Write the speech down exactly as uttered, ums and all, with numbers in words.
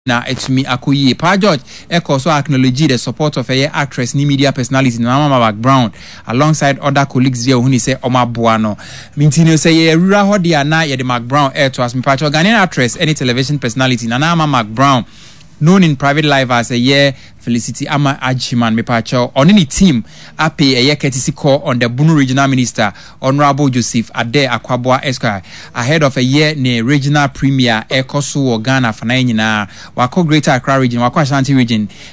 na etumi akoyi Pa George Eko so acknowledge the support of a actress ni media personality na Mama Background alongside other colleagues there who ni say omaboa no mintino say ye rura ho dia na ye the Mac Brown air to as me pacho Ghanaian actress any television personality na Mama Mac Brown known in private life as a year Felicity Ama Ajiman Mepacho on any team ape a year courtesy call on the Bunu Regional Minister Honorable Joseph Ade Akwaboa Esquire ahead of a year ne regional premier Ekosu Ghana Fanaina Wako Greater Accra region Wako Ashanti region